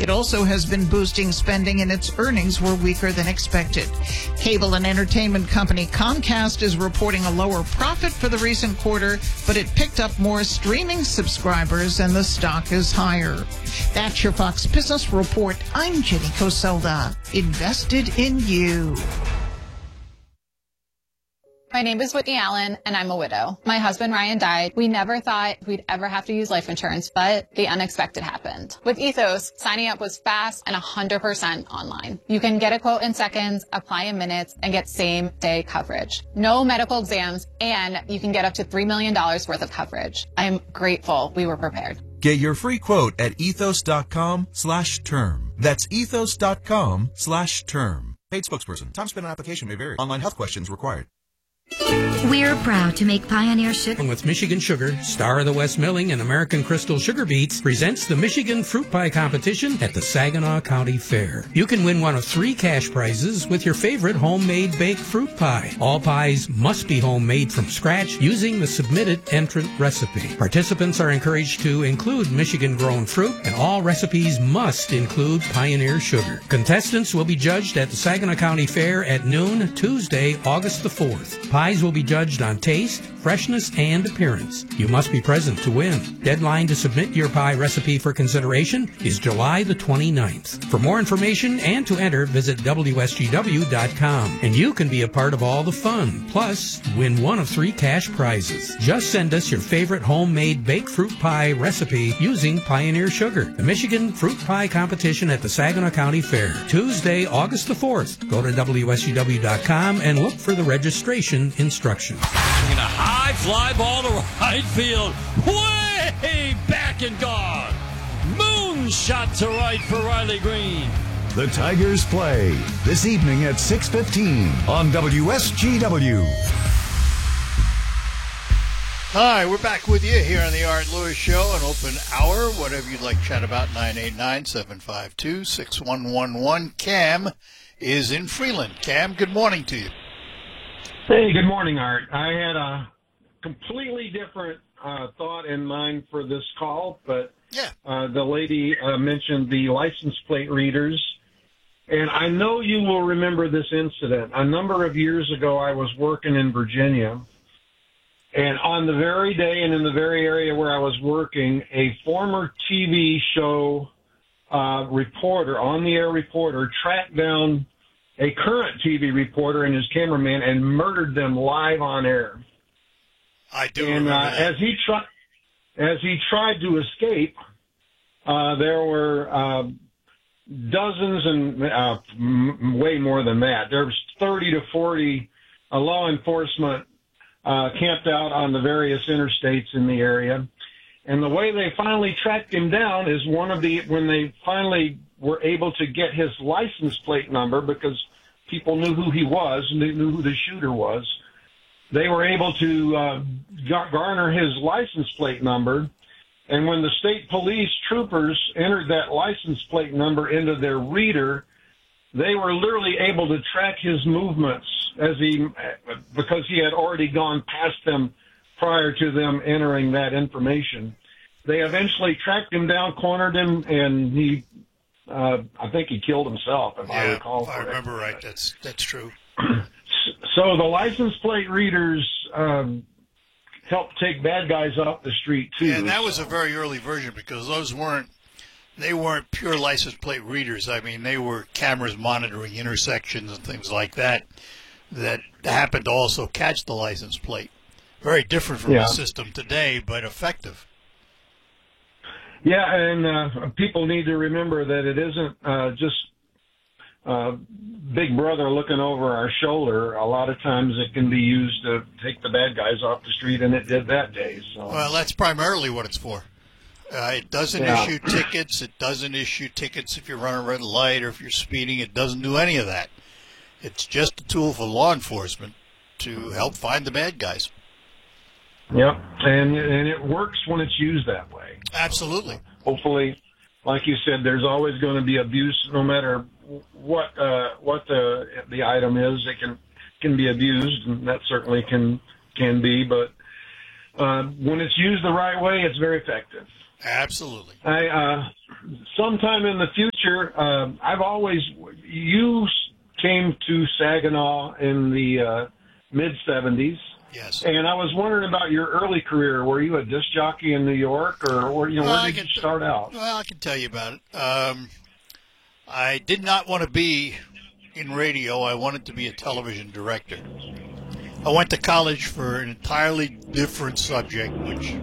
It also has been boosting spending, and its earnings were weaker than expected. Cable and entertainment company Comcast is reporting a lower profit for the recent quarter, but it picked up more streaming subscribers and the stock is higher. That's your Fox Business Report. I'm Jenny Coselda. Invested in you. My name is Whitney Allen, and I'm a widow. My husband, Ryan, died. We never thought we'd ever have to use life insurance, but the unexpected happened. With Ethos, signing up was fast and 100% online. You can get a quote in seconds, apply in minutes, and get same-day coverage. No medical exams, and you can get up to $3 million worth of coverage. I am grateful we were prepared. Get your free quote at ethos.com/term. That's ethos.com/term. Paid spokesperson. Time spent on application may vary. Online health questions required. We're proud to make Pioneer Sugar. With Michigan Sugar, Star of the West Milling, and American Crystal Sugar Beets presents the Michigan Fruit Pie Competition at the Saginaw County Fair. You can win one of 3 cash prizes with your favorite homemade baked fruit pie. All pies must be homemade from scratch using the submitted entrant recipe. Participants are encouraged to include Michigan-grown fruit, and all recipes must include Pioneer Sugar. Contestants will be judged at the Saginaw County Fair at noon Tuesday, August the 4th. Pies will be judged on taste, freshness, and appearance. You must be present to win. Deadline to submit your pie recipe for consideration is July the 29th. For more information and to enter, visit WSGW.com. And you can be a part of all the fun. Plus, win one of 3 cash prizes. Just send us your favorite homemade baked fruit pie recipe using Pioneer Sugar. The Michigan Fruit Pie Competition at the Saginaw County Fair. Tuesday, August the 4th. Go to WSGW.com and look for the registration instructions. In a high fly ball to right field, way back and gone. Moonshot to right for Riley Green. The Tigers play this evening at 6:15 on WSGW. Hi, we're back with you here on the Art Lewis Show, an open hour, whatever you'd like to chat about, 989-752-6111. Cam is in Freeland. Cam, good morning to you. Hey, good morning, Art. I had a completely different thought in mind for this call, but the lady mentioned the license plate readers, and I know you will remember this incident. A number of years ago, I was working in Virginia, and on the very day and in the very area where I was working, a former TV show reporter, on-the-air reporter, tracked down a current TV reporter and his cameraman and murdered them live on air. I do and remember that. As he tried to escape, there were dozens and way more than that. There was 30 to 40 law enforcement camped out on the various interstates in the area. And the way they finally tracked him down is when they finally were able to get his license plate number, because people knew who he was, knew who the shooter was. They were able to garner his license plate number, and when the state police troopers entered that license plate number into their reader, they were literally able to track his movements because he had already gone past them prior to them entering that information. They eventually tracked him down, cornered him, and I think he killed himself, if I recall. If I remember right, that's true. So the license plate readers helped take bad guys off the street too. Yeah, and that was a very early version, because those weren't pure license plate readers. I mean, they were cameras monitoring intersections and things like that happened to also catch the license plate. Very different from the system today, but effective. Yeah, and people need to remember that it isn't just Big Brother looking over our shoulder. A lot of times it can be used to take the bad guys off the street, and it did that day. So. Well, that's primarily what it's for. It doesn't issue tickets. It doesn't issue tickets if you run a red light or if you're speeding. It doesn't do any of that. It's just a tool for law enforcement to help find the bad guys. Yep, and it works when it's used that way. Absolutely. Hopefully, like you said, there's always going to be abuse, no matter what the item is. It can be abused, and that certainly can be. But when it's used the right way, it's very effective. Absolutely. Sometime in the future, you came to Saginaw in the mid-'70s. Yes. And I was wondering about your early career. Were you a disc jockey in New York, or where did you start out? Well, I can tell you about it. I did not want to be in radio. I wanted to be a television director. I went to college for an entirely different subject,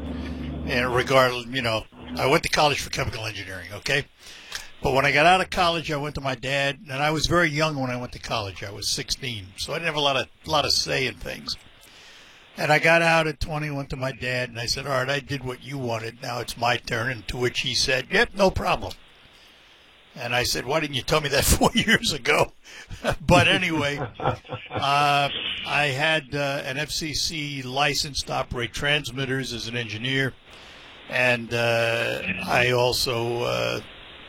I went to college for chemical engineering, okay? But when I got out of college, I went to my dad, and I was very young when I went to college. I was 16, so I didn't have a lot of say in things. And I got out at 20, went to my dad, and I said, all right, I did what you wanted. Now it's my turn. And to which he said, yep, no problem. And I said, why didn't you tell me that 4 years ago? But anyway, I had an FCC license to operate transmitters as an engineer. And I also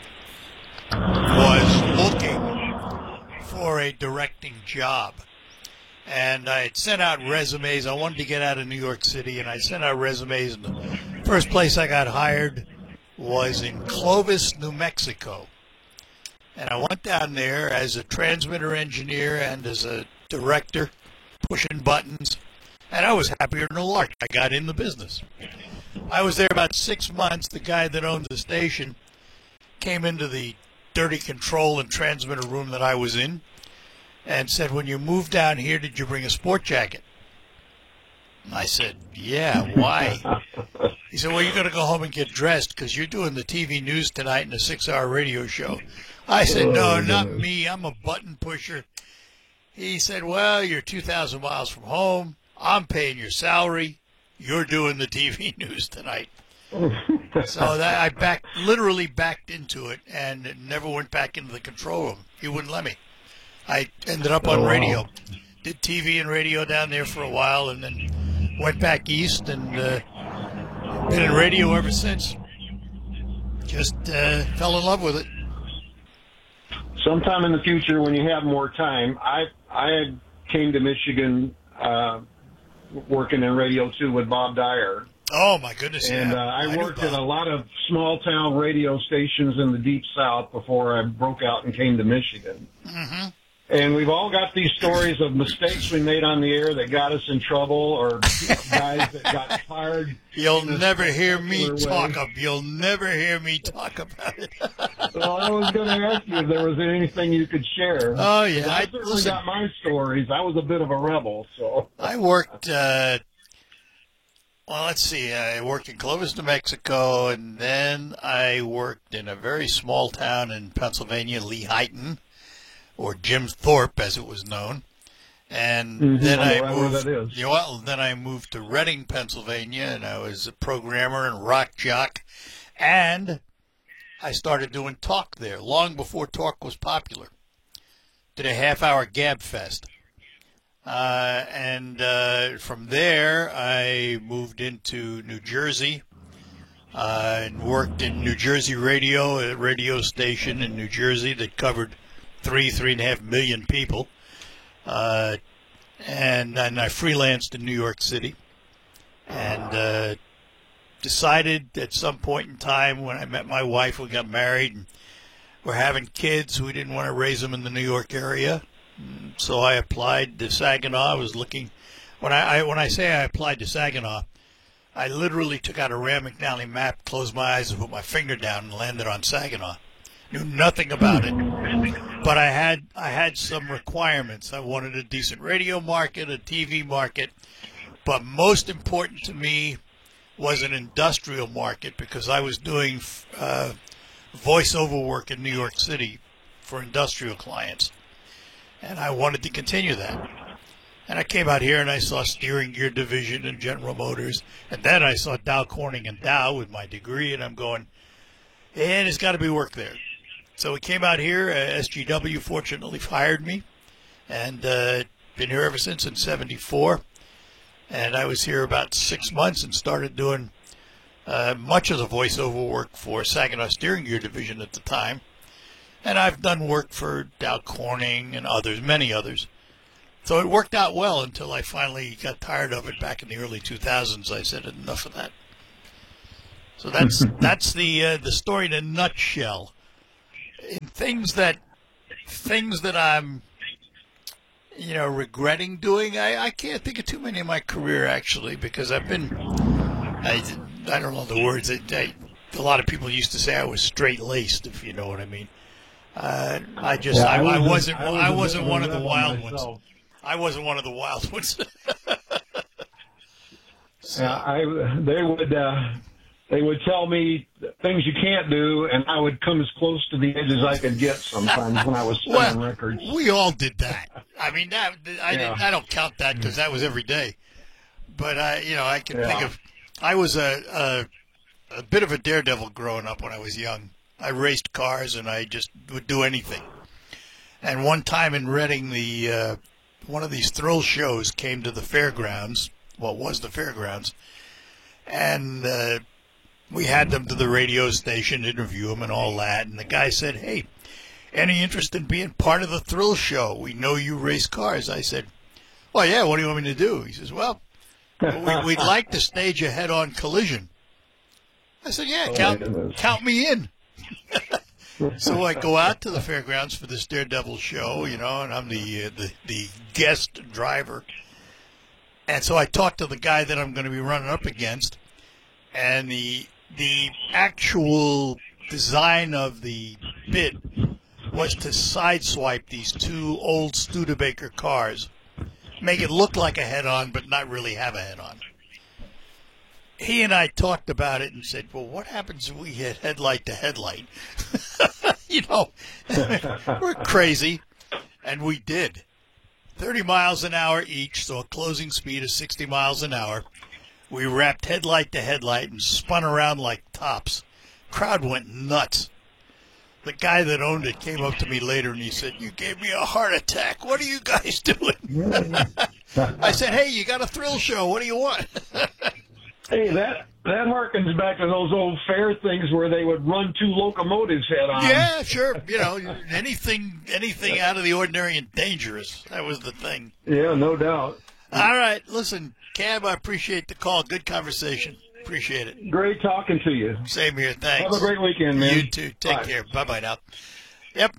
was looking for a directing job. And I had sent out resumes. I wanted to get out of New York City, and I sent out resumes. And the first place I got hired was in Clovis, New Mexico. And I went down there as a transmitter engineer and as a director, pushing buttons. And I was happier than a lark. I got in the business. I was there about 6 months. The guy that owned the station came into the dirty control and transmitter room that I was in and said, when you moved down here, did you bring a sport jacket? And I said, yeah, why? He said, well, you're going to go home and get dressed because you're doing the TV news tonight in a 6-hour radio show. I said, no, not me. I'm a button pusher. He said, well, you're 2,000 miles from home. I'm paying your salary. You're doing the TV news tonight. So that I literally backed into it and never went back into the control room. He wouldn't let me. I ended up on radio. Did TV and radio down there for a while and then went back east and been in radio ever since. Just fell in love with it. Sometime in the future, when you have more time, I came to Michigan working in radio, too, with Bob Dyer. Oh, my goodness, and I worked at a lot of small-town radio stations in the Deep South before I broke out and came to Michigan. Mm-hmm. And we've all got these stories of mistakes we made on the air that got us in trouble, or guys that got fired. You'll never hear me talk about it. Well, I was going to ask you if there was anything you could share. Oh, yeah. I certainly got my stories. I was a bit of a rebel, so. I worked, well, let's see. I worked in Clovis, New Mexico, and then I worked in a very small town in Pennsylvania, Lehighton, or Jim Thorpe, as it was known. And then I moved to Reading, Pennsylvania, and I was a programmer and rock jock. And I started doing talk there, long before talk was popular. Did a half-hour Gab Fest. And from there, I moved into New Jersey and worked in New Jersey radio, a radio station in New Jersey that covered 3.5 million people. And I freelanced in New York City and decided at some point in time when I met my wife, we got married and we're having kids. We didn't want to raise them in the New York area. So I applied to Saginaw. I was looking, when I say I applied to Saginaw, I literally took out a Rand McNally map, closed my eyes and put my finger down and landed on Saginaw. Knew nothing about it, but I had some requirements. I wanted a decent radio market, a TV market, but most important to me was an industrial market because I was doing voiceover work in New York City for industrial clients, and I wanted to continue that. And I came out here and I saw Steering Gear Division and General Motors, and then I saw Dow Corning and Dow with my degree, and I'm going, and there's got to be work there. So we came out here. SGW fortunately hired me, and been here ever since in '74. And I was here about 6 months and started doing much of the voiceover work for Saginaw Steering Gear Division at the time. And I've done work for Dow Corning and others, many others. So it worked out well until I finally got tired of it back in the early 2000s. I said enough of that. So that's the story in a nutshell. Things that I'm regretting doing. I can't think of too many in my career actually, because I've been I don't know the words. A lot of people used to say I was straight-laced, if you know what I mean. I wasn't one of the wild ones. I wasn't one of the wild ones. They would tell me things you can't do, and I would come as close to the edge as I could get sometimes when I was spinning records. We all did that. I mean, I don't count that because that was every day. But I can think of. I was a bit of a daredevil growing up when I was young. I raced cars, and I just would do anything. And one time in Reading, one of these thrill shows came to the fairgrounds. What was the fairgrounds? And we had them to the radio station, interview them and all that. And the guy said, "Hey, any interest in being part of the thrill show? We know you race cars." I said, "Well, yeah, what do you want me to do?" He says, "Well, we'd like to stage a head-on collision." I said, "Yeah, count me in." So I go out to the fairgrounds for this daredevil show, and I'm the guest driver. And so I talked to the guy that I'm going to be running up against, and the actual design of the bit was to sideswipe these two old Studebaker cars, make it look like a head-on, but not really have a head-on. He and I talked about it and said, "Well, what happens if we hit headlight to headlight?" We're crazy. And we did. 30 miles an hour each, so a closing speed of 60 miles an hour. We wrapped headlight to headlight and spun around like tops. Crowd went nuts. The guy that owned it came up to me later and he said, "You gave me a heart attack. What are you guys doing?" I said, "Hey, you got a thrill show. What do you want?" Hey, that harkens back to those old fair things where they would run two locomotives head on. Yeah, sure. Anything out of the ordinary and dangerous. That was the thing. Yeah, no doubt. All right. Listen, Cab, I appreciate the call. Good conversation. Appreciate it. Great talking to you. Same here. Thanks. Have a great weekend, man. You too. Take care. Bye-bye now. Yep,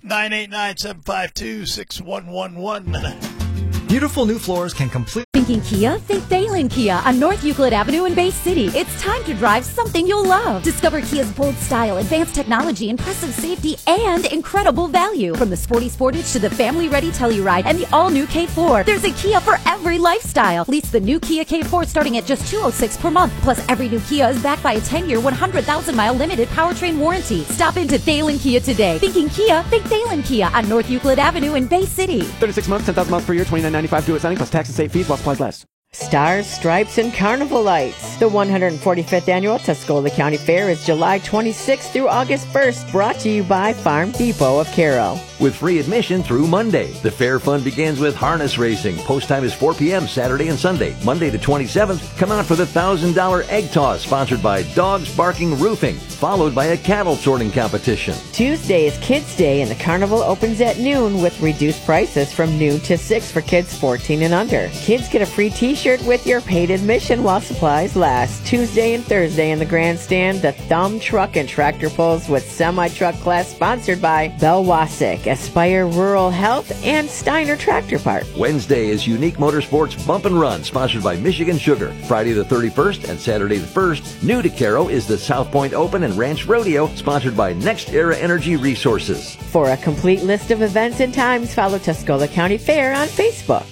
989-752-6111. Beautiful new floors can complete. Thinking Kia? Think Thalen Kia on North Euclid Avenue in Bay City. It's time to drive something you'll love. Discover Kia's bold style, advanced technology, impressive safety, and incredible value. From the sporty Sportage to the family-ready Telluride and the all-new K4. There's a Kia for every lifestyle. Lease the new Kia K4 starting at just $206 per month. Plus, every new Kia is backed by a 10-year, 100,000-mile limited powertrain warranty. Stop into Thalen Kia today. Thinking Kia? Think Thalen Kia on North Euclid Avenue in Bay City. 36 months, 10,000 miles per year, $29.95 due at signing plus tax and state fees while supplies last. Stars, Stripes, and Carnival Lights. The 145th Annual Tuscola County Fair is July 26th through August 1st, brought to you by Farm Depot of Carroll. With free admission through Monday. The fair fun begins with harness racing. Post time is 4 p.m. Saturday and Sunday. Monday the 27th, come out for the $1,000 egg toss, sponsored by Dogs Barking Roofing, followed by a cattle sorting competition. Tuesday is Kids Day, and the carnival opens at noon with reduced prices from noon to 6 for kids 14 and under. Kids get a free t-shirt with your paid admission while supplies last. Tuesday and Thursday in the grandstand, the Thumb Truck and Tractor Pulls with Semi-Truck class, sponsored by Bell Wassick, Aspire Rural Health, and Steiner Tractor Park. Wednesday is Unique Motorsports Bump and Run, sponsored by Michigan Sugar. Friday the 31st and Saturday the 1st, new to Caro is the South Point Open and Ranch Rodeo, sponsored by Next Era Energy Resources. For a complete list of events and times, follow Tuscola County Fair on Facebook.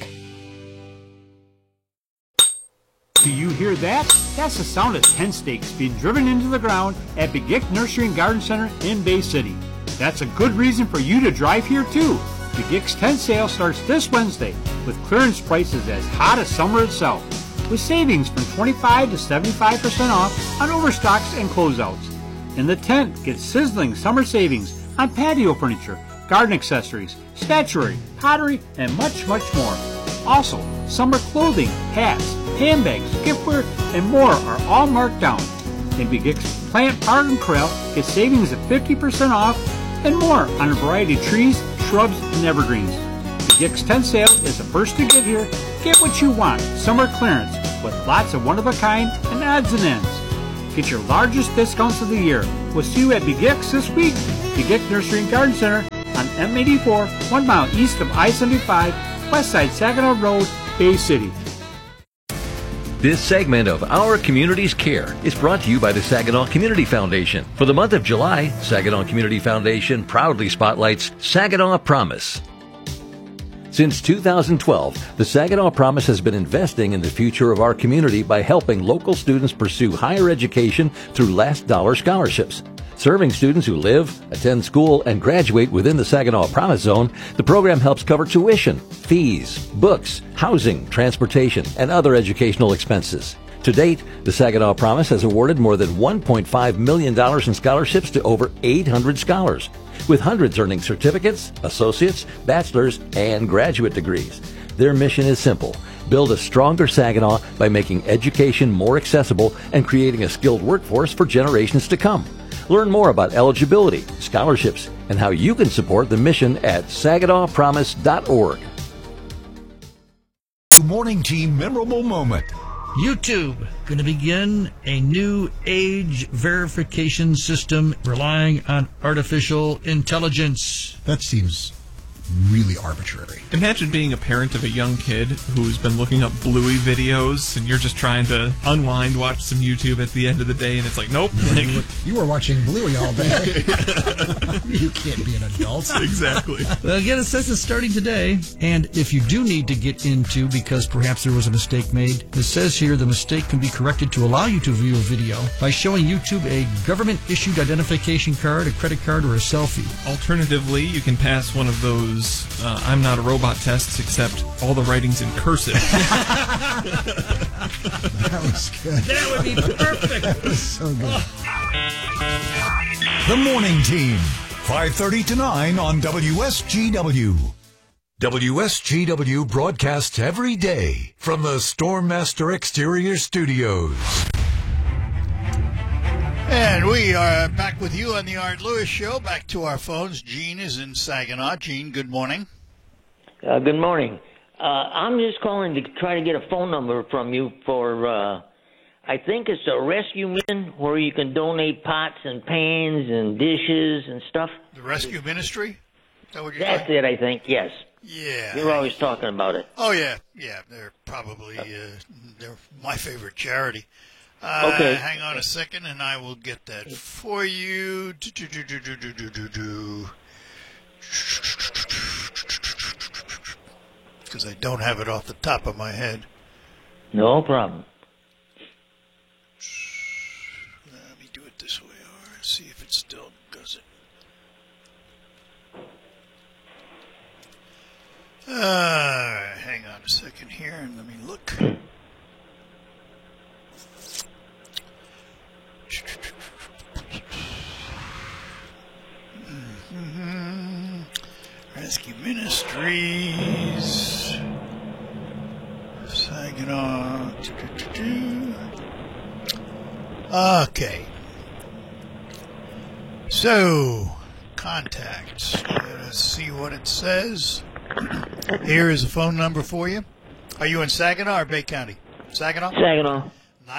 Do you hear that? That's the sound of 10 stakes being driven into the ground at Begic Nursery and Garden Center in Bay City. That's a good reason for you to drive here too. Begic's 10 sale starts this Wednesday with clearance prices as hot as summer itself, with savings from 25 to 75% off on overstocks and closeouts. And the tent gets sizzling summer savings on patio furniture, garden accessories, statuary, pottery, and much, much more. Also, summer clothing, hats, handbags, giftware, and more are all marked down. And Begic's Plant Park and Corral gets savings of 50% off and more on a variety of trees, shrubs, and evergreens. Begic's 10 sale is the first to get here. Get what you want, summer clearance, with lots of one-of-a-kind and odds and ends. Get your largest discounts of the year. We'll see you at Begix this week. Begix Nursery and Garden Center on M84, 1 mile east of I-75, west side Saginaw Road, Bay City. This segment of Our Community's Care is brought to you by the Saginaw Community Foundation. For the month of July, Saginaw Community Foundation proudly spotlights Saginaw Promise. Since 2012, the Saginaw Promise has been investing in the future of our community by helping local students pursue higher education through last dollar scholarships. Serving students who live, attend school, and graduate within the Saginaw Promise Zone, the program helps cover tuition, fees, books, housing, transportation, and other educational expenses. To date, the Saginaw Promise has awarded more than $1.5 million in scholarships to over 800 scholars, with hundreds earning certificates, associates, bachelor's, and graduate degrees. Their mission is simple: build a stronger Saginaw by making education more accessible and creating a skilled workforce for generations to come. Learn more about eligibility, scholarships, and how you can support the mission at SaginawPromise.org. Morning Team Memorable Moment. YouTube going to begin a new age verification system relying on artificial intelligence. That seems really arbitrary. Imagine being a parent of a young kid who's been looking up Bluey videos, and you're just trying to unwind, watch some YouTube at the end of the day, and it's like, nope. No, you were watching Bluey all day. You can't be an adult. Exactly. Well, again, it says it's starting today, and if you do need to get into because perhaps there was a mistake made, it says here the mistake can be corrected to allow you to view a video by showing YouTube a government-issued identification card, a credit card, or a selfie. Alternatively, you can pass one of those I'm not a robot tests, except all the writing's in cursive. That was good. That would be perfect. That was so good. The Morning Team, 5:30 to 9 on WSGW. WSGW broadcasts every day from the Stormmaster Exterior Studios. And we are back with you on the Art Lewis Show. Back to our phones. Gene is in Saginaw. Gene, good morning. Good morning. I'm just calling to try to get a phone number from you for, I think it's a rescue mission where you can donate pots and pans and dishes and stuff. The Rescue Ministry? Is that what you're That's talking? it, I think, yes. Yeah. You're always talking about it. Oh, yeah. Yeah, they're probably they're my favorite charity. Okay. Hang on a second, and I will get that for you. Because I don't have it off the top of my head. No problem. Let me do it this way, or see if it still does it. Hang on a second here, and let me look. Rescue Ministries, Saginaw. Okay. So, contacts. Let's see what it says. Here is a phone number for you. Are you in Saginaw or Bay County? Saginaw? Saginaw.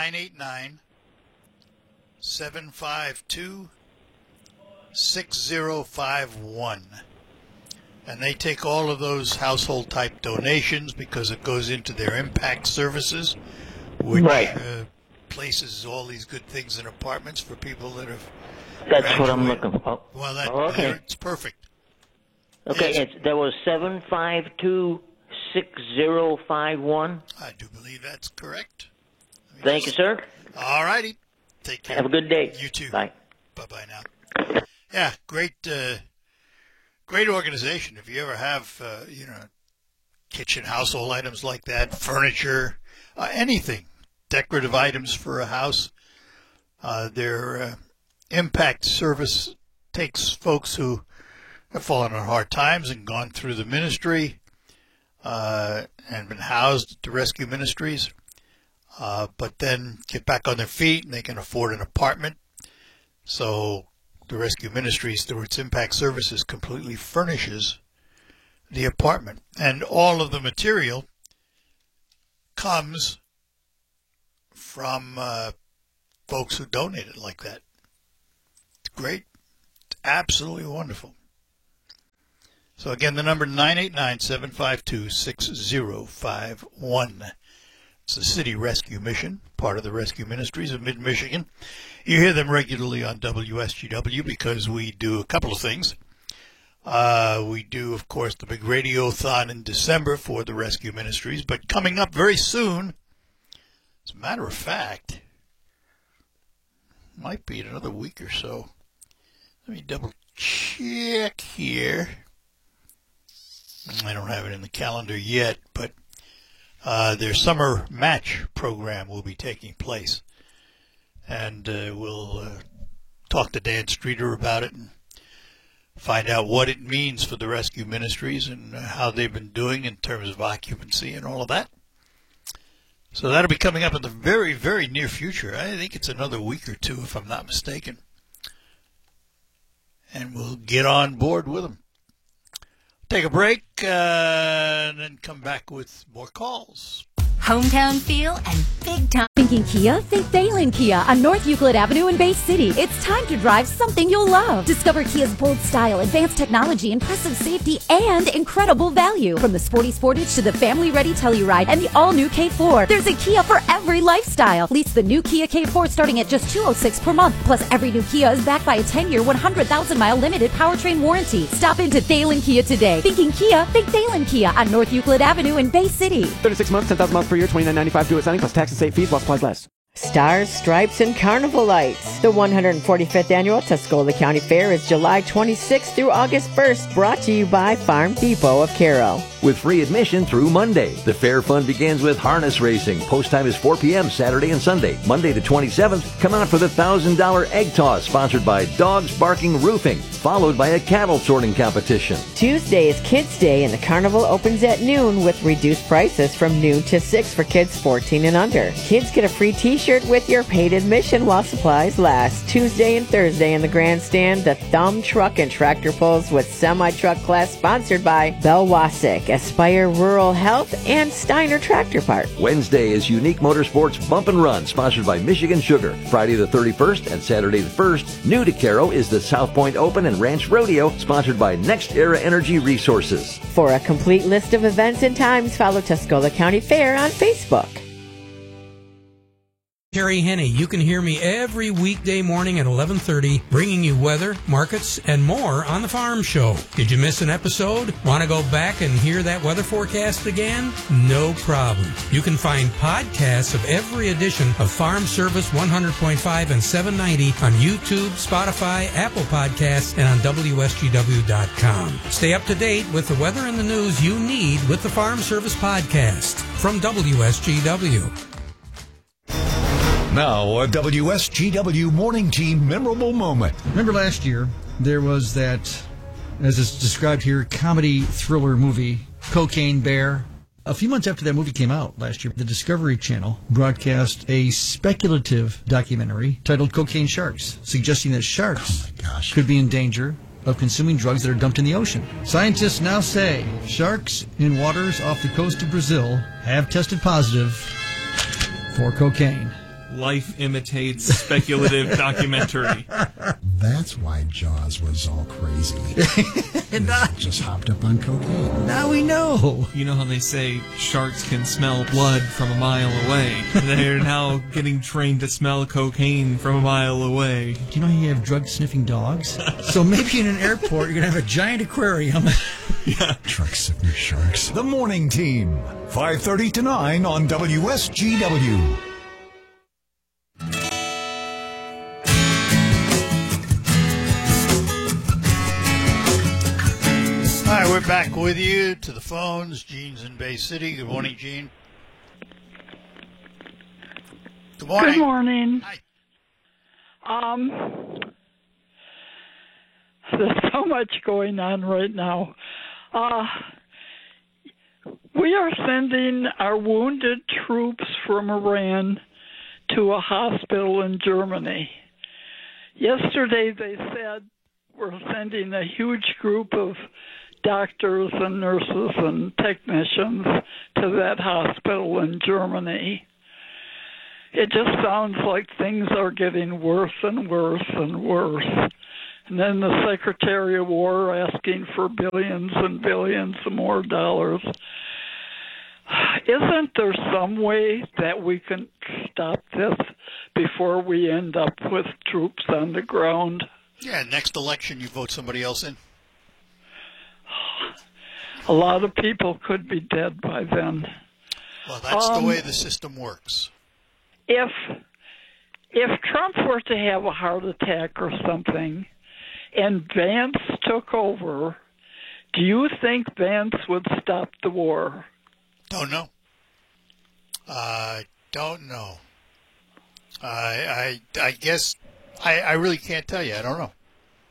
989-752-6051. And they take all of those household type donations because it goes into their impact services, which places all these good things in apartments for people that have That's what I'm looking for. Well, it's perfect. Okay, that was 752-6051. I do believe that's correct. Thank you, sir. All righty. Take care. Have a good day. You too. Bye. Bye-bye now. Yeah, great organization. If you ever have, kitchen household items like that, furniture, anything, decorative items for a house, their impact service takes folks who have fallen on hard times and gone through the ministry and been housed at the Rescue Ministries, but then get back on their feet and they can afford an apartment. So the Rescue Ministries, through its impact services, completely furnishes the apartment. And all of the material comes from folks who donate it like that. It's great. It's absolutely wonderful. So again, the number 989-752-6051. It's the City Rescue Mission, part of the Rescue Ministries of Mid-Michigan. You hear them regularly on WSGW because we do a couple of things. We do, of course, the big radiothon in December for the Rescue Ministries, but coming up very soon, as a matter of fact, might be in another week or so. Let me double check here. I don't have it in the calendar yet, but their summer match program will be taking place. And we'll talk to Dan Streeter about it and find out what it means for the Rescue Ministries and how they've been doing in terms of occupancy and all of that. So that'll be coming up in the very, very near future. I think it's another week or two, if I'm not mistaken. And we'll get on board with them. Take a break and then come back with more calls. Hometown feel and big time. Thinking Kia? Think Thalen Kia on North Euclid Avenue in Bay City. It's time to drive something you'll love. Discover Kia's bold style, advanced technology, impressive safety, and incredible value. From the sporty Sportage to the family-ready Telluride and the all-new K4, there's a Kia for every lifestyle. Lease the new Kia K4 starting at just $206 per month. Plus, every new Kia is backed by a 10-year, 100,000-mile limited powertrain warranty. Stop into Thalen Kia today. Thinking Kia? Think Thalen Kia on North Euclid Avenue in Bay City. 36 months, 10,000 miles per year, $29.95 due at signing plus tax and state fees while supplies last. Stars, Stripes, and Carnival Lights. The 145th Annual Tuscola County Fair is July 26th through August 1st, brought to you by Farm Depot of Carroll. With free admission through Monday. The fair fun begins with harness racing. Post time is 4 p.m. Saturday and Sunday. Monday the 27th, come out for the $1,000 egg toss, sponsored by Dogs Barking Roofing, followed by a cattle sorting competition. Tuesday is Kids Day, and the carnival opens at noon with reduced prices from noon to 6 for kids 14 and under. Kids get a free t-shirt with your paid admission while supplies last. Tuesday and Thursday in the grandstand, the Thumb Truck and Tractor Pulls with Semi-Truck class, sponsored by Bell Wassick, Aspire Rural Health, and Steiner Tractor Park. Wednesday is Unique Motorsports Bump and Run, sponsored by Michigan Sugar. Friday the 31st and Saturday the 1st, new to Caro, is the South Point Open and Ranch Rodeo, sponsored by Next Era Energy Resources. For a complete list of events and times, follow Tuscola County Fair on Facebook. Terry Henney, you can hear me every weekday morning at 11:30, bringing you weather, markets, and more on the Farm Show. Did you miss an episode? Want to go back and hear that weather forecast again? No problem. You can find podcasts of every edition of Farm Service 100.5 and 790 on YouTube, Spotify, Apple Podcasts, and on WSGW.com. Stay up to date with the weather and the news you need with the Farm Service Podcast from WSGW. Now, a WSGW Morning Team memorable moment. Remember last year, there was that, as it's described here, comedy thriller movie, Cocaine Bear. A few months after that movie came out last year, the Discovery Channel broadcast a speculative documentary titled Cocaine Sharks, suggesting that sharks could be in danger of consuming drugs that are dumped in the ocean. Scientists now say sharks in waters off the coast of Brazil have tested positive for cocaine. Life imitates speculative documentary. That's why Jaws was all crazy. Just hopped up on cocaine. Now we know. You know how they say sharks can smell blood from a mile away? They're now getting trained to smell cocaine from a mile away. Do you know you have drug-sniffing dogs? So maybe in an airport you're going to have a giant aquarium. Yeah. Drug-sniffing sharks. The Morning Team, 5:30 to 9 on WSGW. All right, we're back with you to the phones. Gene's in Bay City. Good morning, Gene. Good morning. Good morning. Hi. There's so much going on right now. We are sending our wounded troops from Iran to a hospital in Germany. Yesterday they said we're sending a huge group of doctors and nurses and technicians to that hospital in Germany. it just sounds like things are getting worse and worse and worse. And then the Secretary of War asking for billions and billions of more dollars. Isn't there some way that we can stop this before we end up with troops on the ground? Yeah, next election you vote somebody else in. A lot of people could be dead by then. Well, that's the way the system works. If Trump were to have a heart attack or something and Vance took over, do you think Vance would stop the war? Don't know. Don't know. I guess I really can't tell you. I don't know.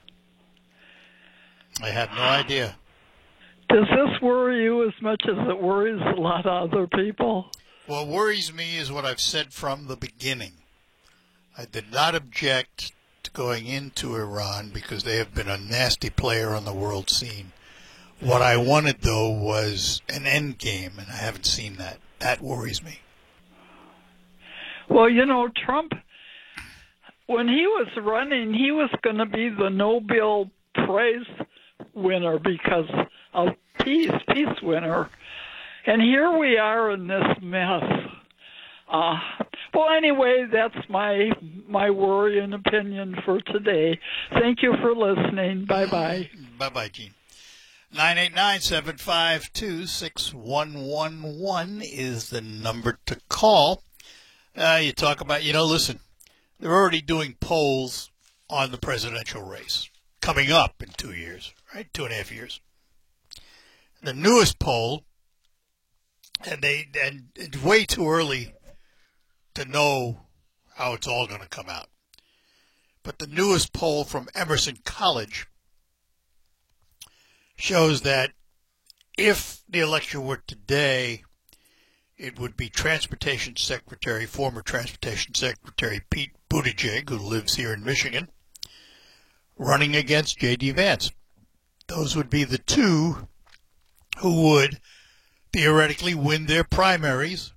I have no idea. Does this worry you as much as it worries a lot of other people? What worries me is what I've said from the beginning. I did not object to going into Iran because they have been a nasty player on the world scene. What I wanted, though, was an end game, and I haven't seen that. That worries me. Well, you know, Trump, when he was running, he was going to be the Nobel Prize winner because of peace winner. And here we are in this mess. Well, anyway, that's my worry and opinion for today. Thank you for listening. Bye-bye. Bye-bye, Gene. 989-752-6111 is the number to call. You talk about, listen, they're already doing polls on the presidential race coming up in 2 years, right? 2.5 years. The newest poll, and it's way too early to know how it's all going to come out. But the newest poll from Emerson College shows that if the election were today, it would be former Transportation Secretary Pete Buttigieg, who lives here in Michigan, running against J.D. Vance. Those would be the two who would theoretically win their primaries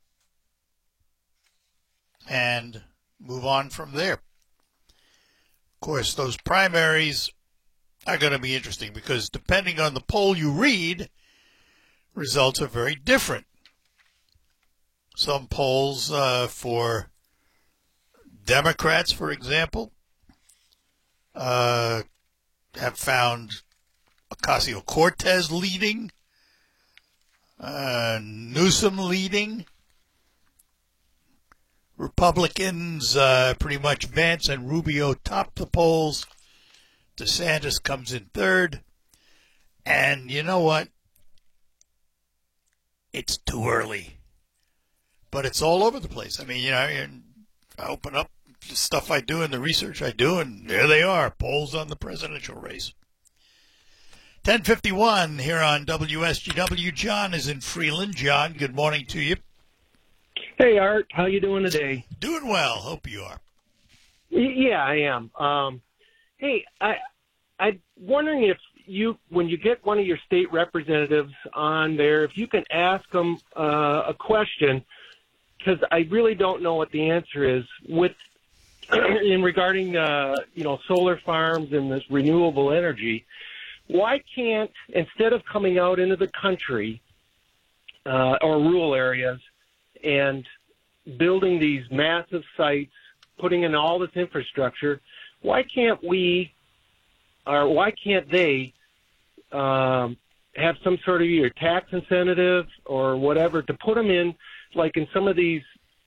and move on from there. Of course, those primaries are going to be interesting because depending on the poll you read, results are very different. Some polls for Democrats, for example, have found Ocasio-Cortez leading, Newsom leading, Republicans, pretty much Vance and Rubio top the polls. DeSantis comes in third. And you know what? It's too early. But it's all over the place. I mean, I open up the stuff I do and the research I do, and there they are, polls on the presidential race. 10:51 here on WSGW. John is in Freeland. John, good morning to you. Hey, Art. How you doing today? Doing well. Hope you are. Yeah, I am. Hey, I'm wondering if when you get one of your state representatives on there, if you can ask them a question, because I really don't know what the answer is regarding solar farms and this renewable energy. Why can't, instead of coming out into the country or rural areas and building these massive sites, putting in all this infrastructure, why can't they have some sort of either tax incentive or whatever to put them in, like in some of these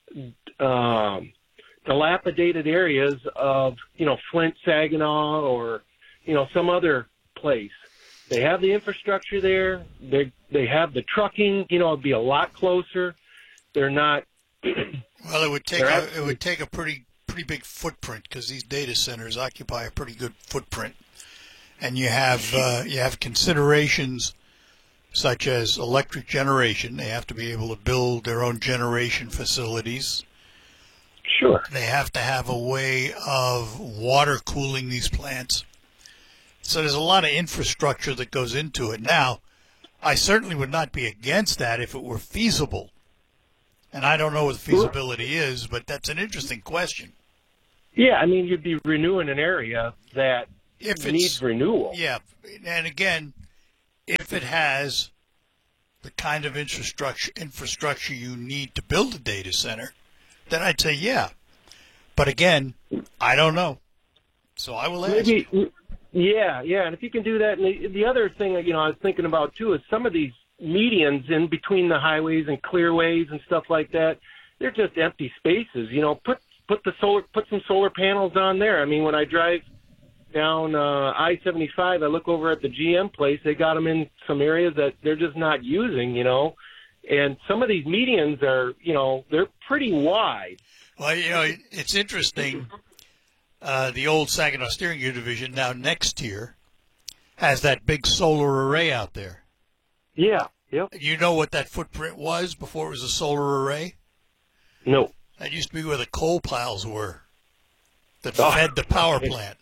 dilapidated areas of, Flint, Saginaw, or, some other place. They have the infrastructure there. They have the trucking. It'd be a lot closer. They're not. Well, it would take a pretty big footprint because these data centers occupy a pretty good footprint, and you have considerations such as electric generation. They have to be able to build their own generation facilities. Sure. They have to have a way of water cooling these plants. So there's a lot of infrastructure that goes into it. Now, I certainly would not be against that if it were feasible. And I don't know what the feasibility is, but that's an interesting question. Yeah, I mean, you'd be renewing an area that needs renewal. Yeah, and again, if it has the kind of infrastructure you need to build a data center, then I'd say yeah. But again, I don't know. So I will ask. Yeah, and if you can do that, and the other thing I was thinking about too is some of these medians in between the highways and clearways and stuff like that, they're just empty spaces. Put some solar panels on there. I mean, when I drive down I-75, I look over at the GM place. They got them in some areas that they're just not using, and some of these medians are, they're pretty wide. Well, it's interesting. The old Saginaw Steering Gear Division, now next year, has that big solar array out there. Yeah, yep. You know what that footprint was before it was a solar array? No. That used to be where the coal piles were that fed the power plant.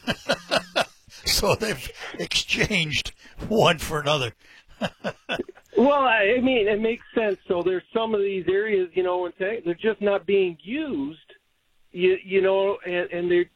So they've exchanged one for another. Well, I mean, it makes sense. So there's some of these areas, they're just not being used. And they're,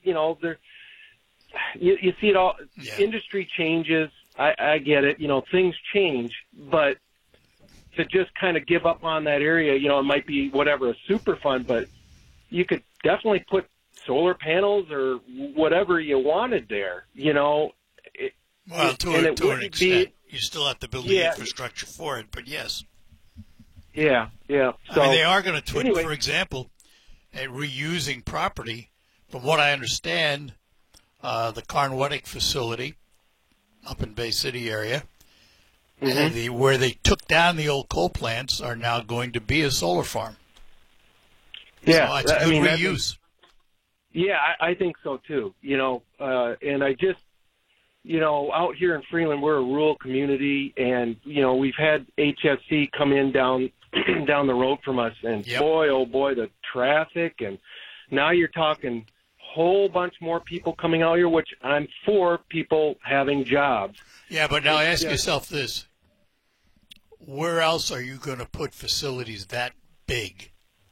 you see it all. Yeah. Industry changes. I get it. Things change, but to just kind of give up on that area, it might be a super fund, but you could definitely put solar panels or whatever you wanted there. To an extent, you still have to build the infrastructure for it, but yes. Yeah. So they are going to twit, for example, at reusing property. From what I understand, the Carnwettig facility up in Bay City area, where they took down the old coal plants, are now going to be a solar farm. Yeah, so it's a good reuse. I think so too. And I just, out here in Freeland, we're a rural community, and we've had HFC come in down the road from us, and boy, oh boy, the traffic, and now you're talking whole bunch more people coming out here, which I'm for people having jobs. Yeah, but now ask yourself this. Where else are you going to put facilities that big?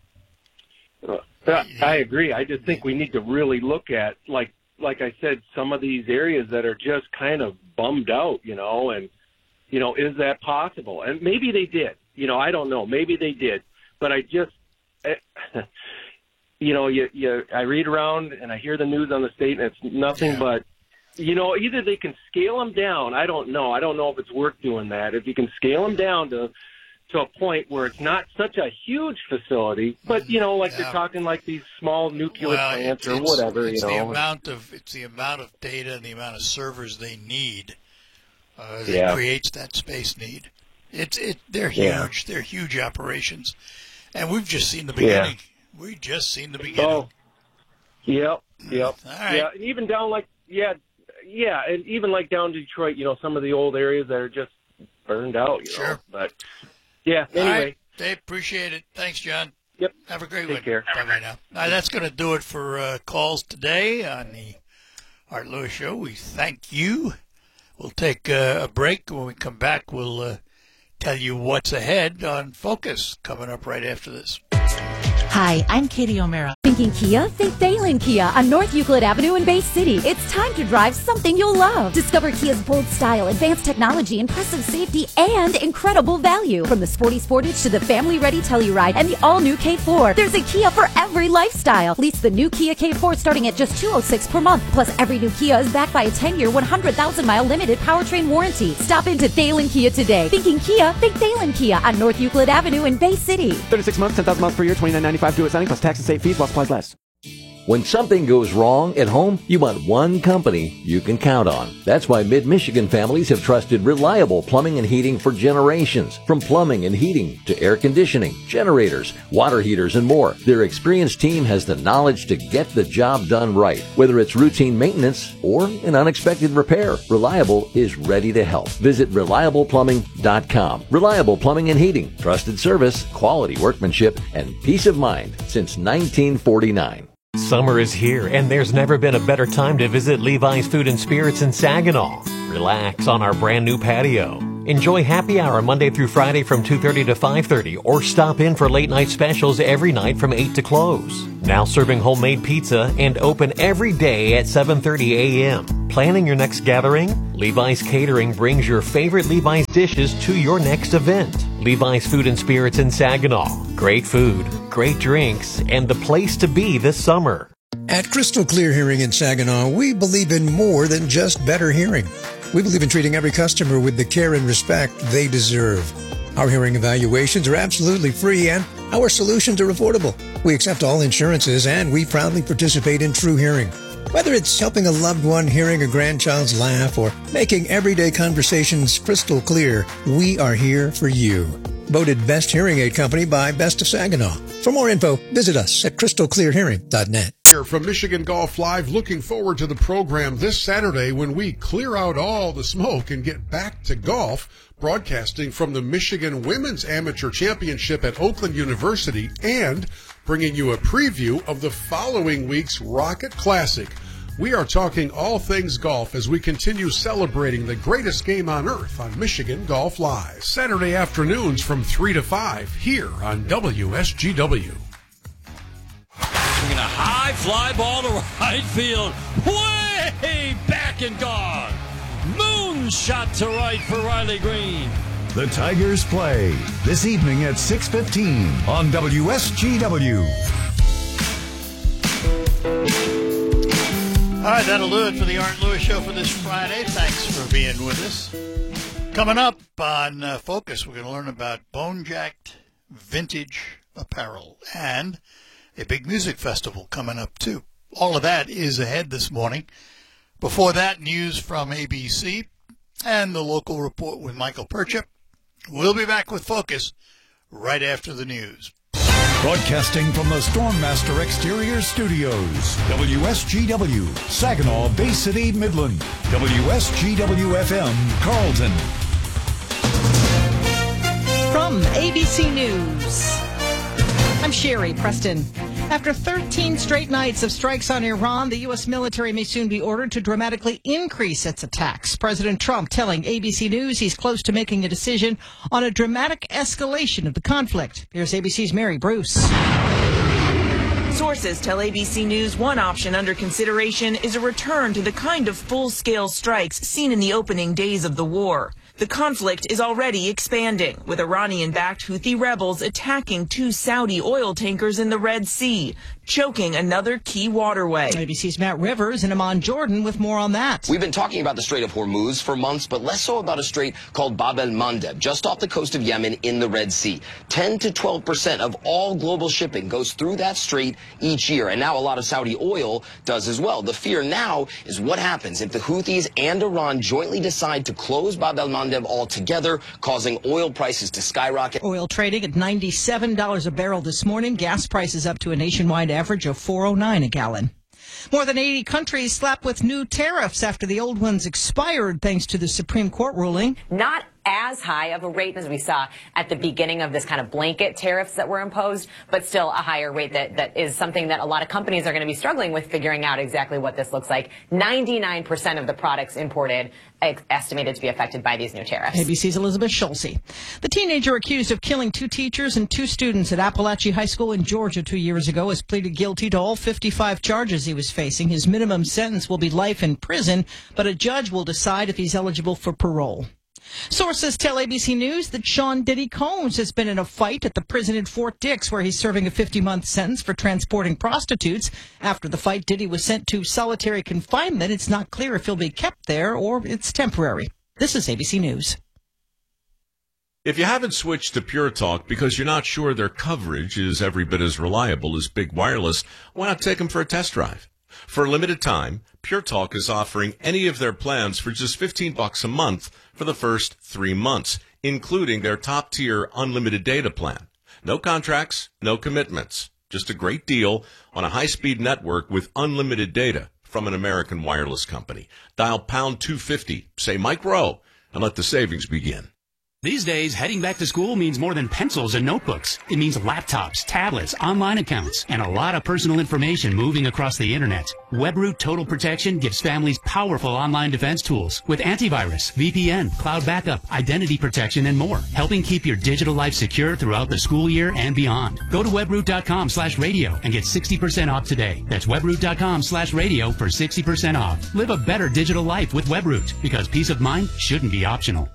I agree. I just think we need to really look at, like I said, some of these areas that are just kind of bummed out, and, is that possible? And maybe they did. I don't know. Maybe they did. But I just, I read around and I hear the news on the state, and it's nothing but, either they can scale them down. I don't know. I don't know if it's worth doing that. If you can scale them down to a point where it's not such a huge facility, but, they're talking like these small nuclear plants or whatever, It's the amount of data and the amount of servers they need that creates that space need. They're huge. Yeah. They're huge operations. And we've just seen the beginning. Yeah. We've just seen the beginning. Oh, yep. All right. Yeah, and even down and even like down Detroit, some of the old areas that are just burned out, Sure. But, yeah, anyway. All right, Dave, appreciate it. Thanks, John. Yep. Have a great one. Take care. Bye-bye now. All right, that's going to do it for calls today on the Art Lewis Show. We thank you. We'll take a break. When we come back, we'll tell you what's ahead on Focus coming up right after this. Hi, I'm Katie O'Mara. Thinking Kia? Think Thalen Kia on North Euclid Avenue in Bay City. It's time to drive something you'll love. Discover Kia's bold style, advanced technology, impressive safety, and incredible value. From the sporty Sportage to the family-ready Telluride and the all-new K4, there's a Kia for every lifestyle. Lease the new Kia K4 starting at just $206 per month. Plus, every new Kia is backed by a 10-year, 100,000-mile limited powertrain warranty. Stop into Thalen Kia today. Thinking Kia? Think Thalen Kia on North Euclid Avenue in Bay City. 36 months, 10,000 miles per year, $29.95 due at signing plus tax and state fees while supplies last. When something goes wrong at home, you want one company you can count on. That's why Mid-Michigan families have trusted reliable plumbing and heating for generations. From plumbing and heating to air conditioning, generators, water heaters, and more. Their experienced team has the knowledge to get the job done right. Whether it's routine maintenance or an unexpected repair, Reliable is ready to help. Visit ReliablePlumbing.com. Reliable Plumbing and Heating. Trusted service, quality workmanship, and peace of mind since 1949. Summer is here, and there's never been a better time to visit Levi's Food and Spirits in Saginaw. Relax on our brand new patio. Enjoy happy hour Monday through Friday from 2:30 to 5:30, or stop in for late night specials every night from 8 to close. Now serving homemade pizza and open every day at 7:30 a.m. Planning your next gathering? Levi's Catering brings your favorite Levi's dishes to your next event. Levi's Food and Spirits in Saginaw. Great food, great drinks, and the place to be this summer. At Crystal Clear Hearing in Saginaw, we believe in more than just better hearing. We believe in treating every customer with the care and respect they deserve. Our hearing evaluations are absolutely free, and our solutions are affordable. We accept all insurances, and we proudly participate in True Hearing. Whether it's helping a loved one hearing a grandchild's laugh or making everyday conversations crystal clear, we are here for you. Voted Best Hearing Aid Company by Best of Saginaw. For more info, visit us at crystalclearhearing.net. Here from Michigan Golf Live, looking forward to the program this Saturday when we clear out all the smoke and get back to golf, broadcasting from the Michigan Women's Amateur Championship at Oakland University and bringing you a preview of the following week's Rocket Classic. We are talking all things golf as we continue celebrating the greatest game on earth on Michigan Golf Live. Saturday afternoons from 3 to 5 here on WSGW. Swinging a high fly ball to right field. Way back and gone. Moonshot to right for Riley Green. The Tigers play this evening at 6:15 on WSGW. All right, that'll do it for the Art Lewis Show for this Friday. Thanks for being with us. Coming up on Focus, we're going to learn about bone-jacked vintage apparel and a big music festival coming up, too. All of that is ahead this morning. Before that, news from ABC and the local report with Michael Perchip. We'll be back with Focus right after the news. Broadcasting from the Stormmaster Exterior Studios, WSGW, Saginaw, Bay City, Midland, WSGW-FM, Carlton. From ABC News, I'm Sherry Preston. After 13 straight nights of strikes on Iran, the U.S. military may soon be ordered to dramatically increase its attacks. President Trump telling ABC News he's close to making a decision on a dramatic escalation of the conflict. Here's ABC's Mary Bruce. Sources tell ABC News one option under consideration is a return to the kind of full-scale strikes seen in the opening days of the war. The conflict is already expanding, with Iranian-backed Houthi rebels attacking 2 Saudi oil tankers in the Red Sea, choking another key waterway. ABC's Matt Rivers in Amman, Jordan, with more on that. We've been talking about the Strait of Hormuz for months, but less so about a strait called Bab el-Mandeb, just off the coast of Yemen in the Red Sea. 10 to 12% of all global shipping goes through that strait each year, and now a lot of Saudi oil does as well. The fear now is what happens if the Houthis and Iran jointly decide to close Bab el-Mandeb altogether, causing oil prices to skyrocket. Oil trading at $97 a barrel this morning. Gas prices up to a nationwide average of $4.09 a gallon. More than 80 countries slapped with new tariffs after the old ones expired thanks to the Supreme Court ruling. Not as high of a rate as we saw at the beginning of this kind of blanket tariffs that were imposed, but still a higher rate that is something that a lot of companies are going to be struggling with figuring out exactly what this looks like. 99% of the products imported estimated to be affected by these new tariffs. ABC's Elizabeth Schulze. The teenager accused of killing 2 teachers and 2 students at Appalachia High School in Georgia 2 years ago has pleaded guilty to all 55 charges he was facing. His minimum sentence will be life in prison, but a judge will decide if he's eligible for parole. Sources tell ABC News that Sean Diddy Combs has been in a fight at the prison in Fort Dix, where he's serving a 50-month sentence for transporting prostitutes. After the fight, Diddy was sent to solitary confinement. It's not clear if he'll be kept there or it's temporary. This is ABC News. If you haven't switched to Pure Talk because you're not sure their coverage is every bit as reliable as Big Wireless, why not take them for a test drive? For a limited time, Pure Talk is offering any of their plans for just $15 a month for the first 3 months, including their top-tier unlimited data plan. No contracts, no commitments. Just a great deal on a high-speed network with unlimited data from an American wireless company. Dial pound 250, say Mike Rowe, and let the savings begin. These days, heading back to school means more than pencils and notebooks. It means laptops, tablets, online accounts, and a lot of personal information moving across the internet. WebRoot Total Protection gives families powerful online defense tools with antivirus, VPN, cloud backup, identity protection, and more, helping keep your digital life secure throughout the school year and beyond. Go to webroot.com/radio and get 60% off today. That's webroot.com/radio for 60% off. Live a better digital life with WebRoot, because peace of mind shouldn't be optional.